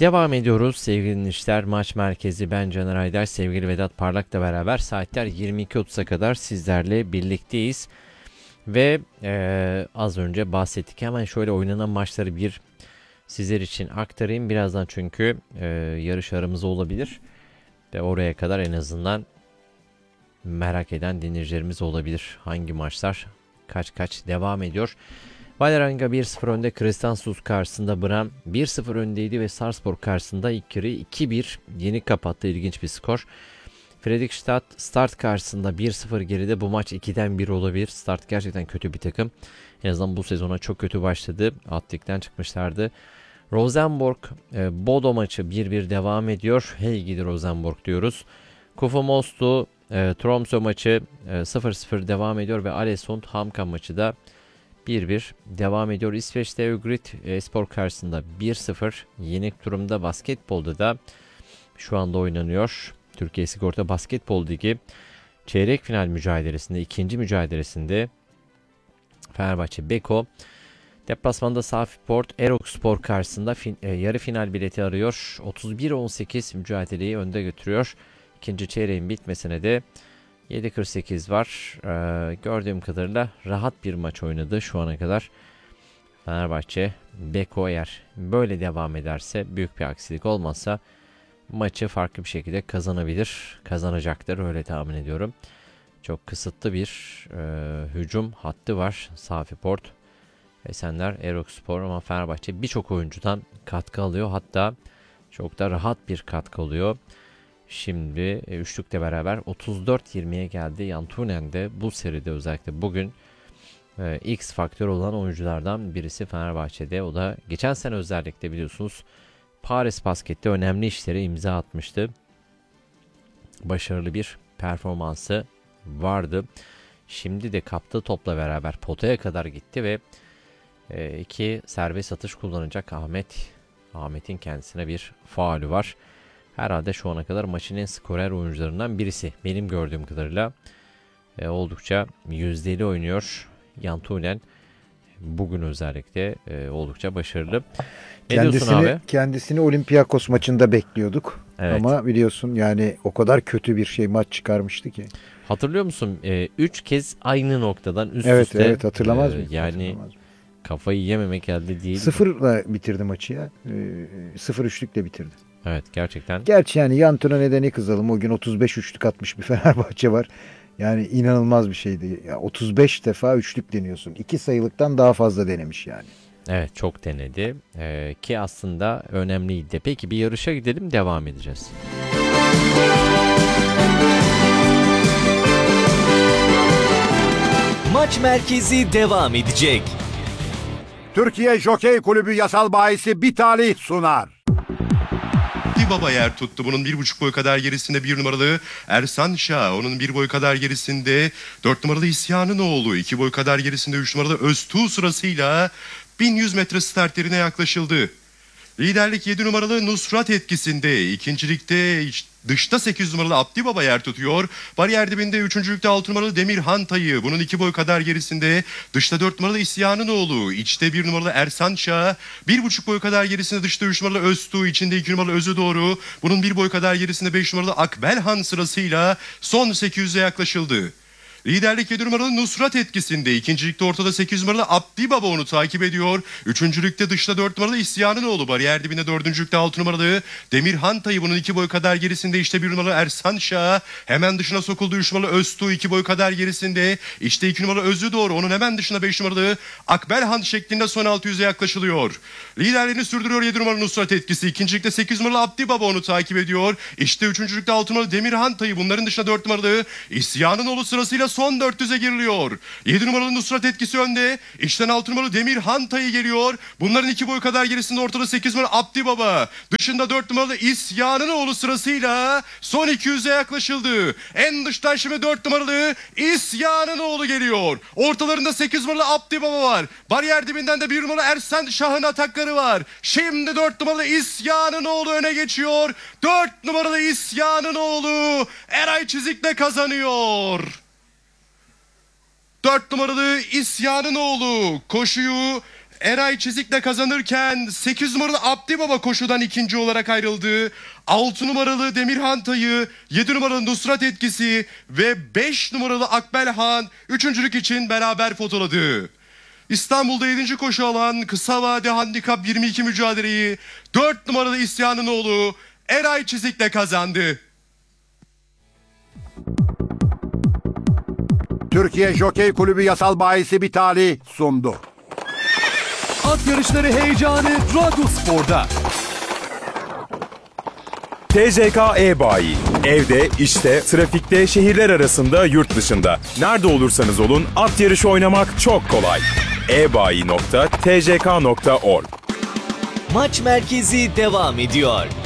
Devam ediyoruz sevgili dinleyiciler. Maç merkezi, ben Caner Aydar, sevgili Vedat Parlak'la beraber saatler 22.30'a kadar sizlerle birlikteyiz. Ve az önce bahsettik, hemen şöyle oynanan maçları bir sizler için aktarayım. Birazdan çünkü yarış aramız olabilir. Ve oraya kadar en azından merak eden dinleyicilerimiz olabilir. Hangi maçlar kaç devam ediyor. Vålerenga 1-0 önde, Kristiansund karşısında Brann 1-0 öndeydi ve Sarpsborg karşısında ilk yarıyı 2-1 yenik kapattı. İlginç bir skor. Fredrikstad Start karşısında 1-0 geride. Bu maç 2'den 1 olabilir. Start gerçekten kötü bir takım. En azından bu sezona çok kötü başladı. Alt ligden çıkmışlardı. Rosenborg Bodo maçı 1-1 devam ediyor. Hey gidi Rosenborg diyoruz. Kufamostu Tromsø maçı 0-0 devam ediyor ve Alesund Hamka maçı da 1-1 devam ediyor. İsveç'te Ugrit Spor karşısında 1-0 yenik durumda. Basketbolda da şu anda oynanıyor. Türkiye Sigorta Basketbol Ligi çeyrek final mücadelesinde, ikinci mücadelesinde Fenerbahçe Beko deplasmanda Safiport Erokspor karşısında yarı final bileti arıyor. 31-18 mücadeleyi önde götürüyor. İkinci çeyreğin bitmesine de 7.48 var. Gördüğüm kadarıyla rahat bir maç oynadı şu ana kadar Fenerbahçe. Beko eğer böyle devam ederse, büyük bir aksilik olmazsa maçı farklı bir şekilde kazanabilir. Kazanacaktır, öyle tahmin ediyorum. Çok kısıtlı bir hücum hattı var Safiport, Esenler, Erokspor, ama Fenerbahçe birçok oyuncudan katkı alıyor. Hatta çok da rahat bir katkı alıyor. Şimdi üçlükle beraber 34-20'ye geldi. Yantunen de bu seride, özellikle bugün X faktör olan oyunculardan birisi Fenerbahçe'de. O da geçen sene özellikle biliyorsunuz Paris Basket'te önemli işlere imza atmıştı. Başarılı bir performansı vardı. Şimdi de kaptığı topla beraber potaya kadar gitti ve iki serbest atış kullanacak Ahmet'in kendisine bir faulü var. Herhalde şu ana kadar maçın en skorer oyuncularından birisi. Benim gördüğüm kadarıyla oldukça yüzdeli oynuyor Yantunen. Bugün özellikle oldukça başarılı. Ne diyorsun abi? Kendisini Olympiakos maçında bekliyorduk. Evet. Ama biliyorsun yani o kadar kötü bir maç çıkarmıştı ki. Hatırlıyor musun? 3 kez aynı noktadan üst üste. Evet, hatırlamaz mı? Yani kafayı yememek elde değil. 0'la bitirdi maçı ya. 0 üçlükle bitirdi. Evet, gerçekten. Gerçi yani Yantun'a ne kızalım. O gün 35 üçlük atmış bir Fenerbahçe var. Yani inanılmaz bir şeydi. Ya 35 defa üçlük deniyorsun. 2 sayılıktan daha fazla denemiş yani. Evet, çok denedi. Ki aslında önemliydi. Peki bir yarışa gidelim, devam edeceğiz. Maç merkezi devam edecek. Türkiye Jokey Kulübü yasal bahisi bir talih sunar. Baba yer tuttu. Bunun 1,5 boy kadar gerisinde 1 numaralı Ersan Şah. Onun 1 boy kadar gerisinde 4 numaralı İsyan'ın oğlu. 2 boy kadar gerisinde 3 numaralı Öztuğ sırasıyla 1100 metre start yerine yaklaşıldı. Liderlik 7 numaralı Nusrat etkisinde. İkincilikte dışta 8 numaralı Abdi Baba yer tutuyor. Bariyer dibinde 3. 6 numaralı Demirhan Tayı. Bunun 2 boy kadar gerisinde dışta 4 numaralı İsyan'ın oğlu. İçte 1 numaralı Ersan Şah. 1,5 boy kadar gerisinde dışta 3 numaralı Öztuğ. İçinde 2 numaralı Özü Doğru. Bunun 1 boy kadar gerisinde 5 numaralı Akbelhan sırasıyla son 800'e yaklaşıldı. Liderlik 7 numaralı Nusrat etkisinde. İkincilikte ortada 8 numaralı Abdi Baba onu takip ediyor. Üçüncülükte dışta 4 numaralı İsyan'ın oğlu. Bariyer dibinde dördüncülükte 6 numaralı Demirhan Tayı. Bunun 2 boy kadar gerisinde işte 1 numaralı Ersan Şah. Hemen dışına sokuldu 3 numaralı Öztuğ 2 boy kadar gerisinde. İşte 2 numaralı Özü Doğru. Onun hemen dışında 5 numaralı Akbelhan şeklinde son 600'e yaklaşılıyor. Liderliğini sürdürüyor 7 numaralı Nusrat etkisi. İkincilikte 8 numaralı Abdi Baba onu takip ediyor. İşte üçüncülükte 6 numaralı Demirhan Tayı. Bunların dışında 4 numaralı İsyan'ın oğlu sırasıyla son 400'e giriliyor. 7 numaralı Nusrat etkisi önde. İçten 6 numaralı Demirhan Tayı geliyor. Bunların 2 boy kadar gerisinde ortada 8 numaralı Abdi Baba. Dışında 4 numaralı İsyan'ın oğlu sırasıyla son 200'e yaklaşıldı. En dıştan şimdi 4 numaralı İsyan'ın oğlu geliyor. Ortalarında 8 numaralı Abdi Baba var. Bariyer dibinden de 1 numaralı Ersan Şah'ın atakları var. Şimdi 4 numaralı İsyan'ın oğlu öne geçiyor. 4 numaralı İsyan'ın oğlu Eray Çizik'le kazanıyor. 4 numaralı İsyan'ın oğlu koşuyu Eray Çizik'le kazanırken 8 numaralı Abdi Baba koşudan ikinci olarak ayrıldı. 6 numaralı Demirhan Tayı, 7 numaralı Nusrat Etkisi ve 5 numaralı Akbelhan üçüncülük için beraber fotoladı. İstanbul'da 7. koşu alan kısa vade handikap 22 mücadeleyi 4 numaralı İsyan'ın oğlu Eray Çizik'le kazandı. Türkiye Jokey Kulübü yasal bahisi Bitali sundu. At yarışları heyecanı Radyospor'da. TJK e-Bayi. Evde, işte, trafikte, şehirler arasında, yurt dışında. Nerede olursanız olun at yarışı oynamak çok kolay. ebayi.tjk.org. Maç merkezi devam ediyor.